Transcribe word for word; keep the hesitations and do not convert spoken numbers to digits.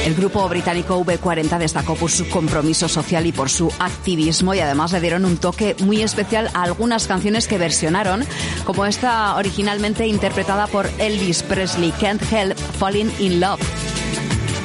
El grupo británico V cuarenta destacó por su compromiso social y por su activismo, y además le dieron un toque muy especial a algunas canciones que versionaron, como esta originalmente interpretada por Elvis Presley, Can't Help Falling in Love.